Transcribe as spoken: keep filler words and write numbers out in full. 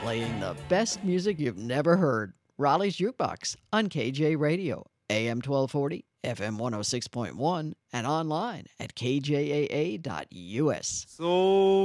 playing the best music you've never heard. Raleigh's Jukebox on K J Radio, A M twelve forty, F M one oh six point one, and online at K J A A dot U S. So